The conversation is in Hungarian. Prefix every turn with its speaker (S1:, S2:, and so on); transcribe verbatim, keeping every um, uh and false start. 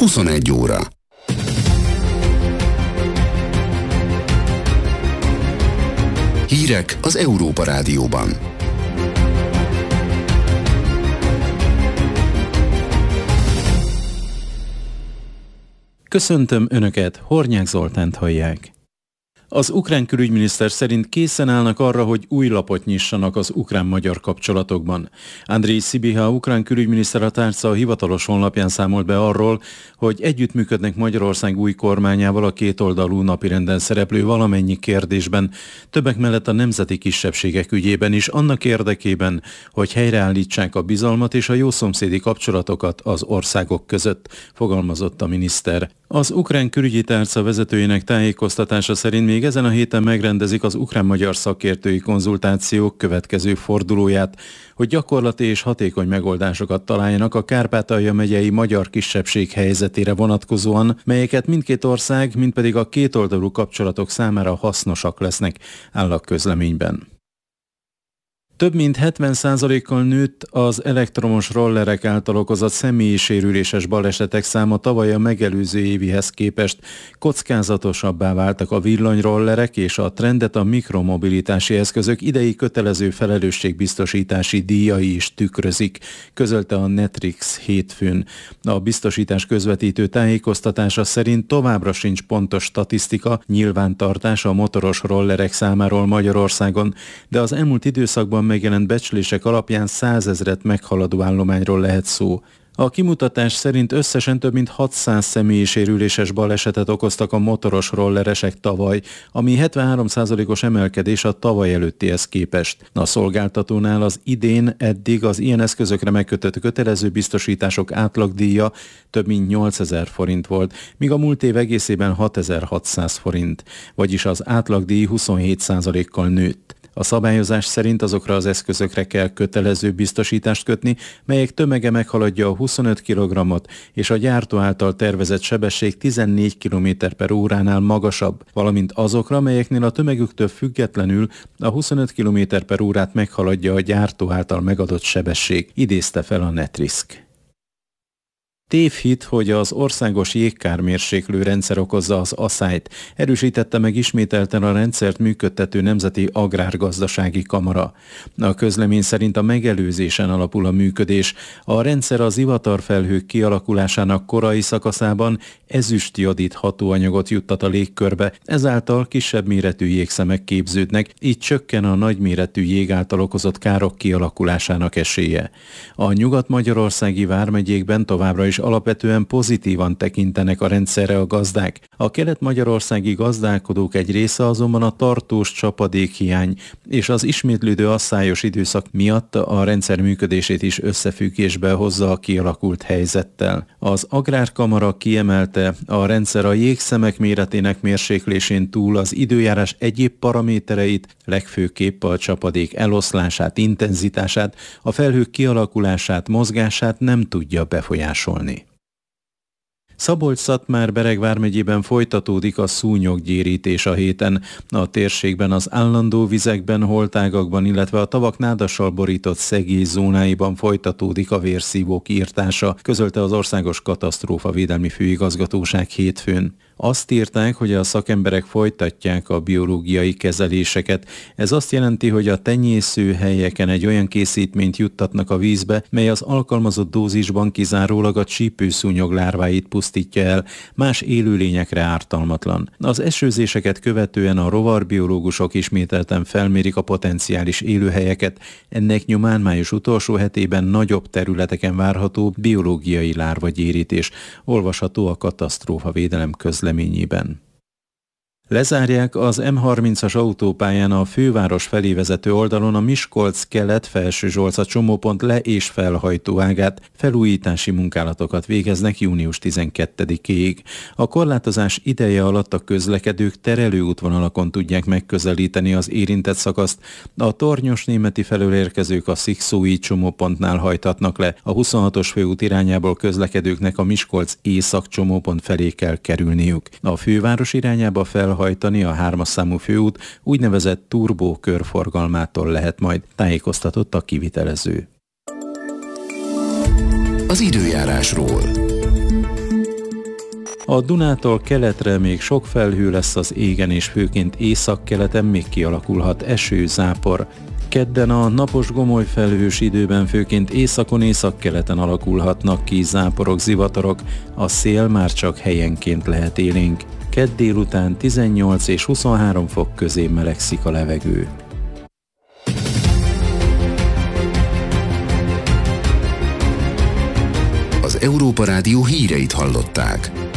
S1: huszonegy óra. Hírek az Európa Rádióban.
S2: Köszöntöm Önöket, Hornyák Zoltánt hallják. Az ukrán külügyminiszter szerint készen állnak arra, hogy új lapot nyissanak az ukrán-magyar kapcsolatokban. Andrej Sibiha, ukrán külügyminiszter a tárca a hivatalos honlapján számolt be arról, hogy együttműködnek Magyarország új kormányával a kétoldalú napirenden szereplő valamennyi kérdésben, többek mellett a nemzeti kisebbségek ügyében is, annak érdekében, hogy helyreállítsák a bizalmat és a jószomszédi kapcsolatokat az országok között, fogalmazott a miniszter. Az ukrán külügyi tárca vezetőjének tájékoztatása szerint még ezen a héten megrendezik az ukrán-magyar szakértői konzultációk következő fordulóját, hogy gyakorlati és hatékony megoldásokat találjanak a Kárpátalja megyei magyar kisebbség helyzetére vonatkozóan, melyeket mindkét ország, mind pedig a kétoldalú kapcsolatok számára hasznosak lesznek, áll a közleményben. Több mint hetven százalékkal nőtt az elektromos rollerek által okozott személyi sérüléses balesetek száma tavaly a megelőző évihez képest. Kockázatosabbá váltak a villanyrollerek, és a trendet a mikromobilitási eszközök idei kötelező felelősségbiztosítási díjai is tükrözik, közölte a Netrix hétfőn. A biztosítás közvetítő tájékoztatása szerint továbbra sincs pontos statisztika, nyilvántartás a motoros rollerek számáról Magyarországon, de az elmúlt időszakban megjelent becslések alapján százezret meghaladó állományról lehet szó. A kimutatás szerint összesen több mint hatszáz személyi sérüléses balesetet okoztak a motoros rolleresek tavaly, ami hetvenhárom százalékos emelkedés a tavaly előttihez képest. A szolgáltatónál az idén eddig az ilyen eszközökre megkötött kötelező biztosítások átlagdíja több mint nyolcezer forint volt, míg a múlt év egészében hatezer-hatszáz forint, vagyis az átlagdíj huszonhét százalékkal nőtt. A szabályozás szerint azokra az eszközökre kell kötelező biztosítást kötni, melyek tömege meghaladja a huszonöt kilogrammot, és a gyártó által tervezett sebesség tizennégy kilométer per óránál magasabb, valamint azokra, melyeknél a tömegüktől függetlenül a huszonöt kilométer per órát meghaladja a gyártó által megadott sebesség, idézte fel a Netrisk. Tévhit, hogy az országos jégkármérséklő rendszer okozza az aszályt, erősítette meg ismételten a rendszert működtető Nemzeti Agrárgazdasági Kamara. A közlemény szerint a megelőzésen alapul a működés. A rendszer az ivatarfelhők kialakulásának korai szakaszában ezüstjodid hatóanyagot juttat a légkörbe, ezáltal kisebb méretű jégszemek képződnek, így csökken a nagyméretű jég által okozott károk kialakulásának esélye. A nyugat-magyarországi vármegyékben továbbra is alapvetően pozitívan tekintenek a rendszerre a gazdák. A kelet-magyarországi gazdálkodók egy része azonban a tartós csapadékhiány és az ismétlődő asszályos időszak miatt a rendszer működését is összefüggésbe hozza a kialakult helyzettel. Az Agrárkamara kiemelte, a rendszer a jégszemek méretének mérséklésén túl az időjárás egyéb paramétereit, legfőképp a csapadék eloszlását, intenzitását, a felhők kialakulását, mozgását nem tudja befolyásolni. Szabolcs-Szatmár-Bereg vármegyében folytatódik a szúnyoggyérítés a héten. A térségben az állandó vizekben, holtágakban, illetve a tavak nádassal borított szegély zónáiban folytatódik a vérszívók írtása, közölte az Országos Katasztrófavédelmi Főigazgatóság hétfőn. Azt írták, hogy a szakemberek folytatják a biológiai kezeléseket. Ez azt jelenti, hogy a tenyészőhelyeken egy olyan készítményt juttatnak a vízbe, mely az alkalmazott dózisban kizárólag a csípőszúnyog lárváit pusztítja el, más élőlényekre ártalmatlan. Az esőzéseket követően a rovarbiológusok ismételten felmérik a potenciális élőhelyeket, ennek nyomán május utolsó hetében nagyobb területeken várható biológiai lárvagyérítés, olvasható a Katasztrófavédelem közleményében. Lezárják az M harmincas autópályán a főváros felé vezető oldalon a Miskolc-Kelet-Felsőzsolca csomópont le- és felhajtóágát, felújítási munkálatokat végeznek június tizenkettedikéig. A korlátozás ideje alatt a közlekedők terelőútvonalakon tudják megközelíteni az érintett szakaszt. A Tornyos-Németi felől érkezők a Szikszói csomópontnál hajthatnak le, a huszonhatos főút irányából közlekedőknek a Miskolc észak csomópont felé kell kerülniük. A főváros irányába felhajtani a hármas számú főút úgynevezett turbó körforgalmától lehet majd, tájékoztatott a kivitelező.
S1: Az időjárásról.
S2: A Dunától keletre még sok felhő lesz az égen, és főként északkeleten még kialakulhat eső, zápor. Kedden a napos gomoly felhős időben főként északon, északkeleten alakulhatnak ki záporok, zivatarok, a szél már csak helyenként lehet élénk. Kedd délután tizennyolc és huszonhárom fok közé melegszik a levegő.
S1: Az Európa Rádió híreit hallották.